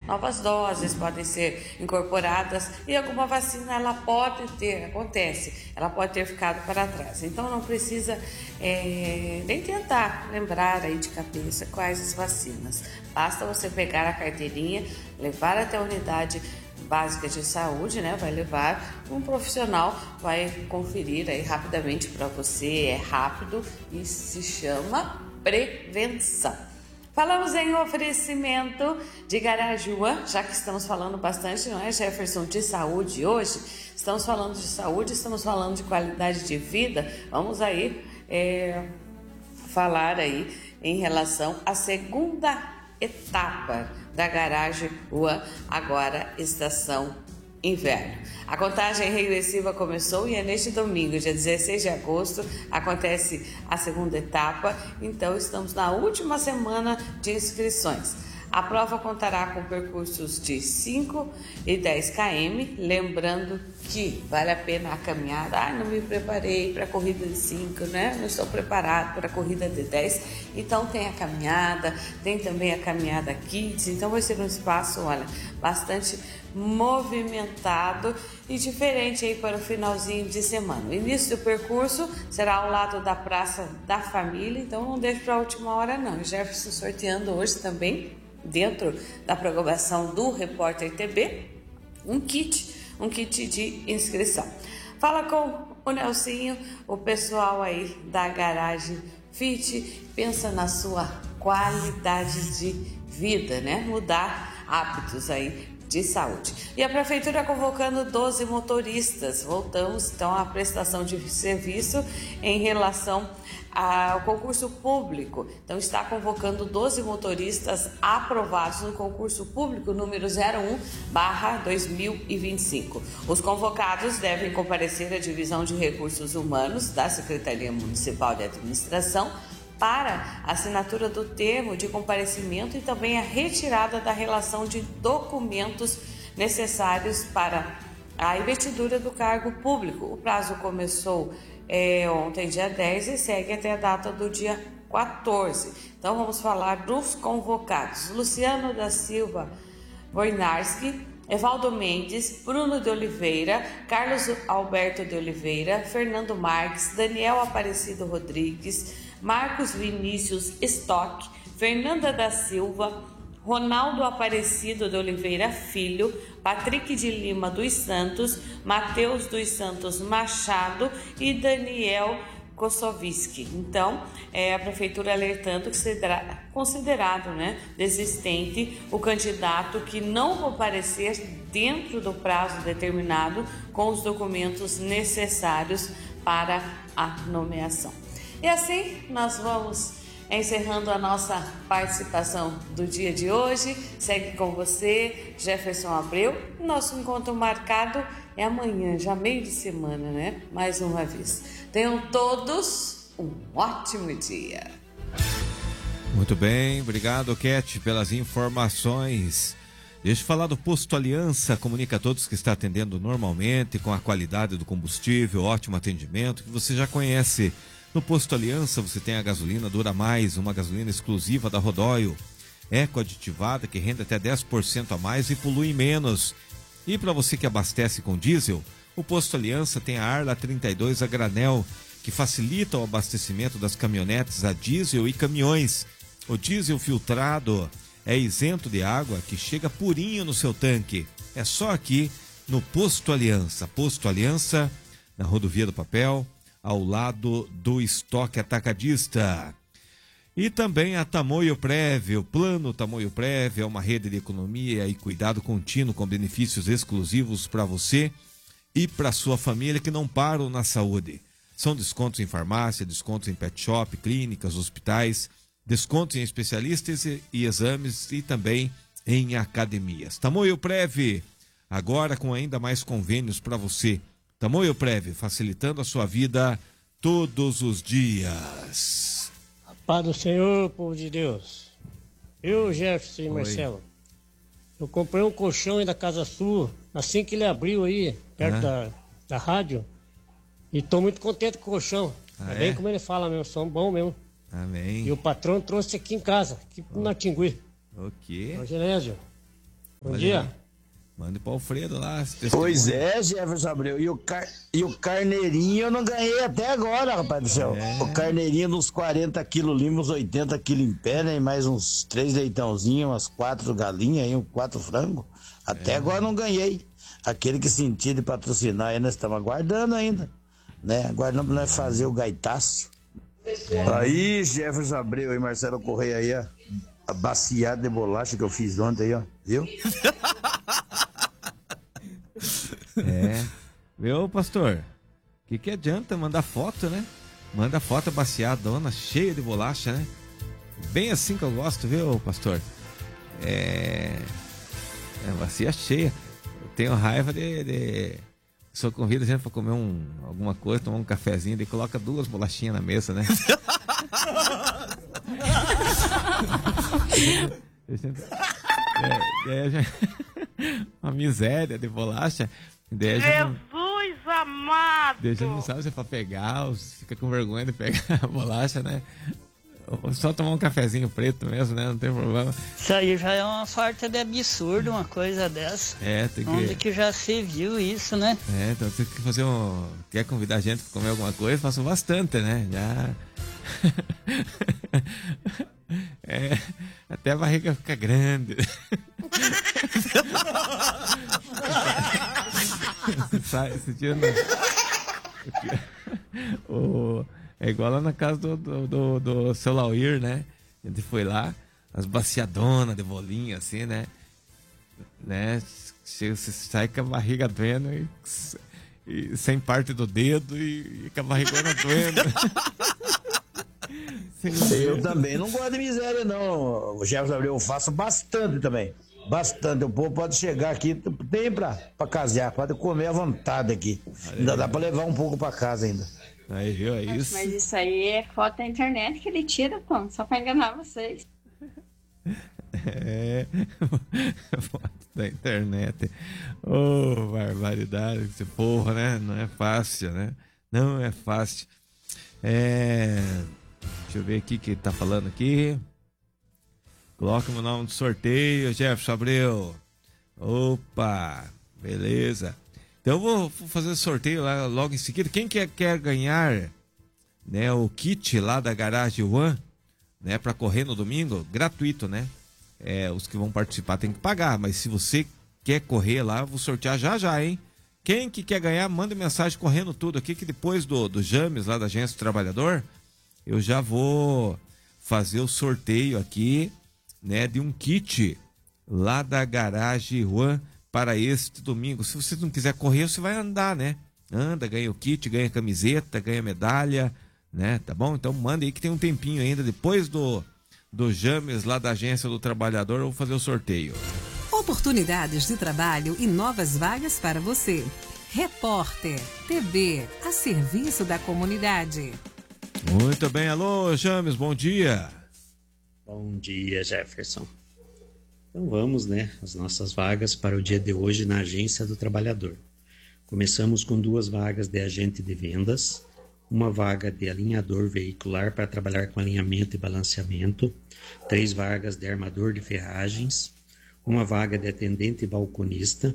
novas doses podem ser incorporadas e alguma vacina ela pode ter ficado para trás. Então não precisa nem tentar lembrar aí de cabeça quais as vacinas. Basta você pegar a carteirinha, levar até a unidade básica de saúde, né? Vai levar um profissional, vai conferir aí rapidamente para você, é rápido e se chama prevenção. Falamos em oferecimento de Garajuá, já que estamos falando bastante, não é, Jefferson, de saúde hoje? Estamos falando de saúde, estamos falando de qualidade de vida. Vamos aí falar aí em relação à segunda etapa da garagem Rua, agora estação inverno. A contagem regressiva começou e é neste domingo, dia 16 de agosto, acontece a segunda etapa, então estamos na última semana de inscrições. A prova contará com percursos de 5 e 10 km, lembrando que vale a pena a caminhada. Não me preparei para a corrida de 5, né? Não estou preparado para a corrida de 10. Então tem a caminhada, tem também a caminhada Kids. Então vai ser um espaço, olha, bastante movimentado e diferente aí para o finalzinho de semana. O início do percurso será ao lado da Praça da Família, então não deixe para a última hora não. Jefferson sorteando hoje também, dentro da programação do Repórter TV, um kit de inscrição. Fala com o Nelsinho, o pessoal aí da Garagem Fit, pensa na sua qualidade de vida, né? Mudar hábitos aí de saúde. E a Prefeitura convocando 12 motoristas. Voltamos então à prestação de serviço em relação ao concurso público. Então está convocando 12 motoristas aprovados no concurso público número 01/2025. Os convocados devem comparecer à Divisão de Recursos Humanos da Secretaria Municipal de Administração para a assinatura do termo de comparecimento e também a retirada da relação de documentos necessários para a investidura do cargo público. O prazo começou ontem, dia 10, e segue até a data do dia 14. Então vamos falar dos convocados: Luciano da Silva Wojnarski, Evaldo Mendes, Bruno de Oliveira, Carlos Alberto de Oliveira, Fernando Marques, Daniel Aparecido Rodrigues, Marcos Vinícius Stock, Fernanda da Silva, Ronaldo Aparecido de Oliveira Filho, Patrick de Lima dos Santos, Matheus dos Santos Machado e Daniel Kossovski. Então, a Prefeitura alertando que será considerado, desistente o candidato que não comparecer dentro do prazo determinado com os documentos necessários para a nomeação. E assim nós vamos encerrando a nossa participação do dia de hoje. Segue com você, Jefferson Abreu. Nosso encontro marcado é amanhã, já meio de semana, né? Mais uma vez. Tenham todos um ótimo dia. Muito bem, obrigado, Cat, pelas informações. Deixa eu falar do Posto Aliança. Comunica a todos que está atendendo normalmente, com a qualidade do combustível, ótimo atendimento, que você já conhece. No Posto Aliança você tem a gasolina Dura Mais, uma gasolina exclusiva da Rodóio, eco-aditivada, que rende até 10% a mais e polui menos. E para você que abastece com diesel, o Posto Aliança tem a Arla 32 a granel, que facilita o abastecimento das caminhonetes a diesel e caminhões. O diesel filtrado é isento de água, que chega purinho no seu tanque. É só aqui no Posto Aliança. Posto Aliança, na Rodovia do Papel, ao lado do estoque atacadista. E também a Tamoio Prev. O plano Tamoio Prev é uma rede de economia e cuidado contínuo com benefícios exclusivos para você e para sua família que não param na saúde. São descontos em farmácia, descontos em pet shop, clínicas, hospitais, descontos em especialistas e exames e também em academias. Tamoio Prev, agora com ainda mais convênios para você. Tamoio Prev, facilitando a sua vida todos os dias. A paz do Senhor, povo de Deus. Eu, Jefferson e Marcelo, eu comprei um colchão aí da Casa Sul, assim que ele abriu aí, perto da rádio, e estou muito contente com o colchão. É bem como ele fala mesmo, são bom mesmo. Amém. E o patrão trouxe aqui em casa, aqui no Natingui. O quê? Ô, Genésio, Bom dia. Manda pro Alfredo lá. Pois é, Jefferson Abreu. E o carneirinho eu não ganhei até agora, rapaz do céu. O carneirinho nos 40 quilos limpo, uns 80 quilos em pé, né? E mais uns 3 leitãozinhos, umas 4 galinhas aí, uns 4 frangos. Até agora não ganhei. Aquele que sentia de patrocinar aí, nós estamos aguardando ainda, né? Aguardando pra nós fazer o gaitaço. Aí, Jefferson Abreu e Marcelo Correia aí, ó. A baciada de bolacha que eu fiz ontem aí, ó. Viu? Viu, pastor? O que adianta mandar foto, né? Manda foto baciadona, cheia de bolacha, né? Bem assim que eu gosto, viu, pastor? Bacia cheia. Eu tenho raiva de... Só convida a gente pra comer alguma coisa, tomar um cafezinho, daí coloca 2 bolachinhas na mesa, né? Uma miséria de bolacha. Jesus amado! A gente não sabe se é pra pegar, ou se fica com vergonha de pegar a bolacha, né? Ou só tomar um cafezinho preto mesmo, né? Não tem problema. Isso aí já é uma sorte de absurdo, uma coisa dessa. Tem que... Onde que já se viu isso, né? Então tem que fazer Quer convidar a gente pra comer alguma coisa? Faço bastante, né? Já... Até a barriga fica grande. Esse dia é igual lá na casa do seu Lauir, né? A gente foi lá, as baciadonas de bolinha, assim, né? Você sai com a barriga doendo e sem parte do dedo e com a barrigona doendo. Eu também não gosto de miséria, não. O Jefferson Abreu, eu faço bastante também. Bastante. O povo pode chegar aqui, tem pra casear, pode comer à vontade aqui. Ainda dá pra levar um pouco pra casa ainda. Aí, viu? É isso. Mas isso aí é foto da internet que ele tira, pô, só pra enganar vocês. Foto da internet. Barbaridade. Esse povo, né? Não é fácil, né? Não é fácil. Deixa eu ver aqui o que ele tá falando aqui. Coloca o meu nome no sorteio, Jefferson Abreu. Opa, beleza. Então eu vou fazer o sorteio lá logo em seguida. Quem quer ganhar, né, o kit lá da Garage One, né, para correr no domingo, gratuito, né? Os que vão participar tem que pagar, mas se você quer correr lá, eu vou sortear já, hein? Quem que quer ganhar, manda mensagem correndo tudo aqui, que depois do James lá da Agência do Trabalhador, eu já vou fazer o sorteio aqui, né, de um kit lá da Garage One para este domingo. Se você não quiser correr, você vai andar, né? Anda, ganha o kit, ganha camiseta, ganha medalha, né? Tá bom? Então manda aí que tem um tempinho ainda. Depois do James lá da Agência do Trabalhador, eu vou fazer o sorteio. Oportunidades de trabalho e novas vagas para você. Repórter TV, a serviço da comunidade. Muito bem, alô, James, bom dia. Bom dia, Jefferson. Então vamos, né, as nossas vagas para o dia de hoje na Agência do Trabalhador. Começamos com 2 vagas de agente de vendas, uma vaga de alinhador veicular para trabalhar com alinhamento e balanceamento, 3 vagas de armador de ferragens, uma vaga de atendente balconista,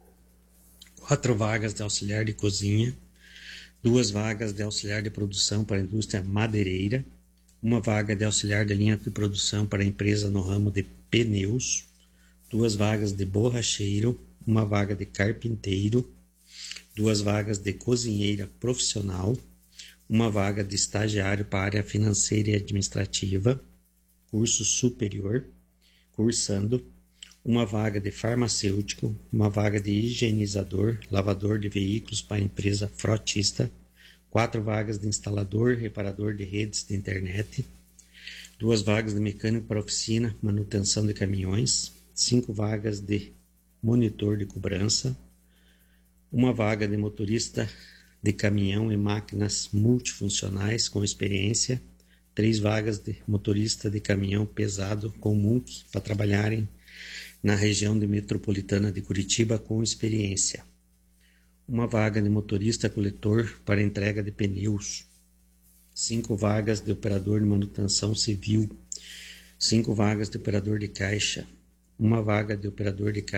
4 vagas de auxiliar de cozinha, 2 vagas de auxiliar de produção para a indústria madeireira, uma vaga de auxiliar de linha de produção para a empresa no ramo de pneus, 2 vagas de borracheiro, uma vaga de carpinteiro, 2 vagas de cozinheira profissional, uma vaga de estagiário para a área financeira e administrativa, curso superior, cursando, uma vaga de farmacêutico, uma vaga de higienizador, lavador de veículos para a empresa frotista, 4 vagas de instalador, reparador de redes de internet, 2 vagas de mecânico para oficina, manutenção de caminhões, 5 vagas de monitor de cobrança, uma vaga de motorista de caminhão e máquinas multifuncionais com experiência, 3 vagas de motorista de caminhão pesado com MUC para trabalharem na região metropolitana de Curitiba com experiência. Uma vaga de motorista coletor para entrega de pneus, 5 vagas de operador de manutenção civil, 5 vagas de operador de caixa, uma vaga de operador de